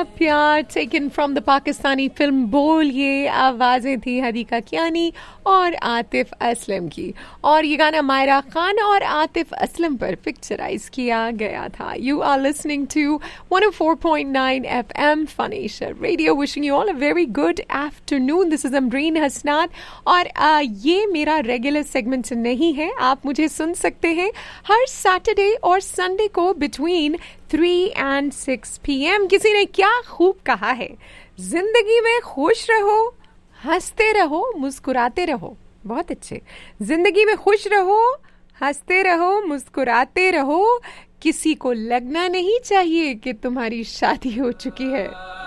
प्यार taken from the Pakistani film बोल। ये आवाज़ें थी हदीका कियानी और आतिफ असलम की, और ये गाना मायरा खान और आतिफ असलम पर पिक्चराइज किया गया था। You are listening to 104.9 FM fun Asia radio, wishing you all a very good afternoon. This is Amreen हसनात, और ये मेरा रेगुलर सेगमेंट नहीं है। आप मुझे सुन सकते हैं हर सैटरडे और संडे को बिटवीन 3 and 6 PM। किसी ने क्या खूब कहा है, जिंदगी में खुश रहो, हंसते रहो, मुस्कुराते रहो। बहुत अच्छे। जिंदगी में खुश रहो, हंसते रहो, मुस्कुराते रहो। किसी को लगना नहीं चाहिए कि तुम्हारी शादी हो चुकी है।